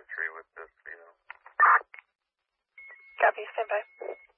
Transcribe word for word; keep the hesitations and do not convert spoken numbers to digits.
three with this, you know. Copy, stand by.